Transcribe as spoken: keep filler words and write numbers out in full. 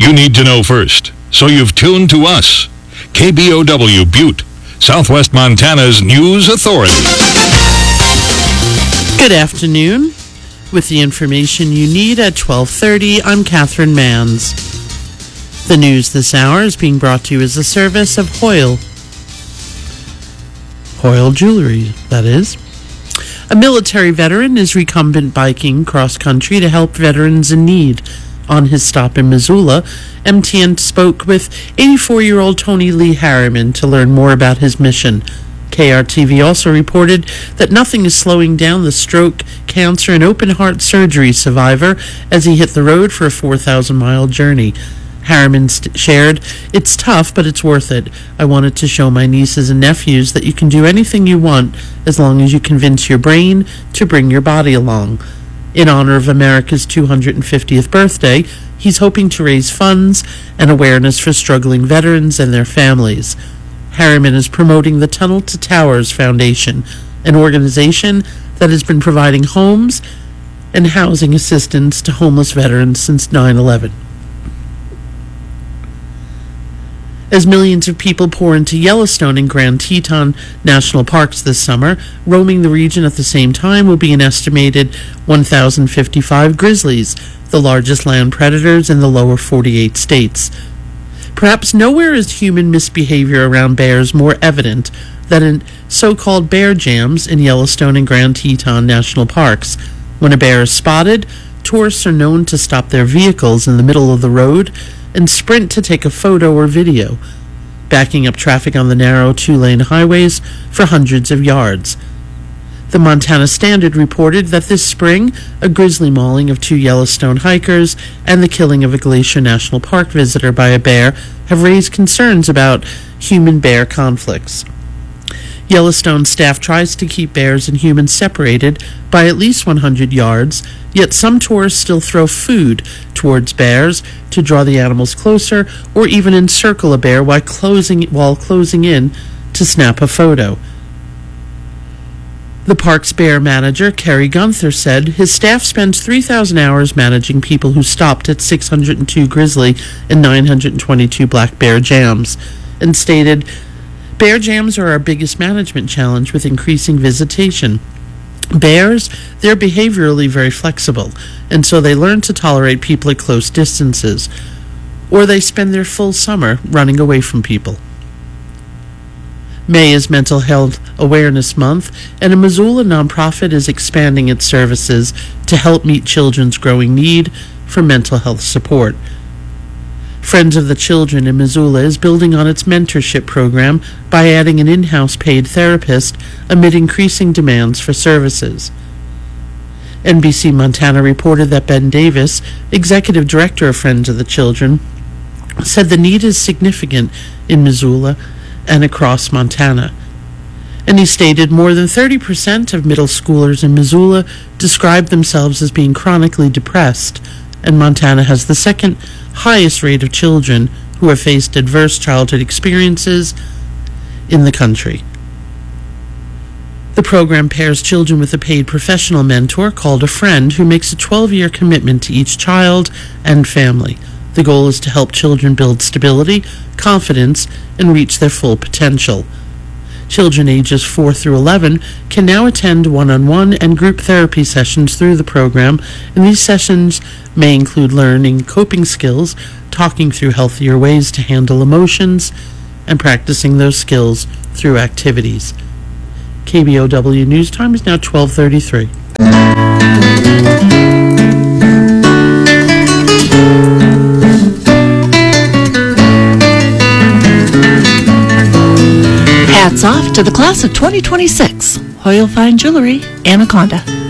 you need to know first, so you've tuned to us. K B O W Butte, Southwest Montana's news authority. Good afternoon. With the information you need at twelve thirty, I'm Catherine Manns. The news this hour is being brought to you as a service of Hoyle. Hoyle Jewelry, that is. A military veteran is recumbent biking cross-country to help veterans in need. On his stop in Missoula, M T N spoke with eighty-four-year-old Tony Lee Harriman to learn more about his mission. K R T V also reported that nothing is slowing down the stroke, cancer, and open-heart surgery survivor as he hit the road for a four thousand mile journey. Harriman st- shared, "It's tough, but it's worth it. I wanted to show my nieces and nephews that you can do anything you want as long as you convince your brain to bring your body along." In honor of America's two hundred fiftieth birthday, he's hoping to raise funds and awareness for struggling veterans and their families. Harriman is promoting the Tunnel to Towers Foundation, an organization that has been providing homes and housing assistance to homeless veterans since nine eleven. As millions of people pour into Yellowstone and Grand Teton National Parks this summer, roaming the region at the same time will be an estimated one thousand fifty-five grizzlies, the largest land predators in the lower forty-eight states. Perhaps nowhere is human misbehavior around bears more evident than in so-called bear jams in Yellowstone and Grand Teton National Parks. When a bear is spotted, tourists are known to stop their vehicles in the middle of the road and sprint to take a photo or video, backing up traffic on the narrow two-lane highways for hundreds of yards. The Montana Standard reported that this spring, a grizzly mauling of two Yellowstone hikers and the killing of a Glacier National Park visitor by a bear have raised concerns about human-bear conflicts. Yellowstone staff tries to keep bears and humans separated by at least one hundred yards, yet some tourists still throw food towards bears to draw the animals closer, or even encircle a bear while closing, while closing in to snap a photo. The park's bear manager, Kerry Gunther, said his staff spends three thousand hours managing people who stopped at six hundred two grizzly and nine hundred twenty-two black bear jams, and stated, "Bear jams are our biggest management challenge with increasing visitation. Bears, they're behaviorally very flexible, and so they learn to tolerate people at close distances, or they spend their full summer running away from people." May is Mental Health Awareness Month, and a Missoula nonprofit is expanding its services to help meet children's growing need for mental health support. Friends of the Children in Missoula is building on its mentorship program by adding an in-house paid therapist amid increasing demands for services. N B C Montana reported that Ben Davis, executive director of Friends of the Children, said the need is significant in Missoula and across Montana. And he stated more than thirty percent of middle schoolers in Missoula describe themselves as being chronically depressed, and Montana has the second highest rate of children who have faced adverse childhood experiences in the country. The program pairs children with a paid professional mentor called a friend who makes a twelve-year commitment to each child and family. The goal is to help children build stability, confidence, and reach their full potential. Children ages four through eleven can now attend one-on-one and group therapy sessions through the program, and these sessions may include learning coping skills, talking through healthier ways to handle emotions, and practicing those skills through activities. K B O W News Time is now twelve thirty-three. Hats off to the class of twenty twenty-six. Hoyle Fine Jewelry, Anaconda.